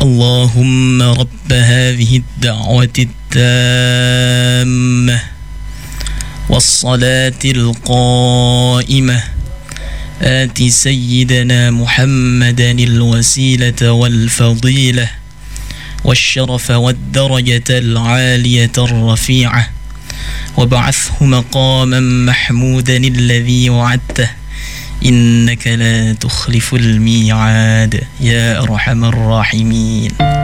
اللهم رب هذه الدعوة التامة والصلاة القائمة آت سيدنا محمدا الوسيلة والفضيلة والشرف والدرجة العالية الرفيعة وابعثه مقاما محمودا الذي وعدته إنك لا تخلف الميعاد يا أرحم الراحمين.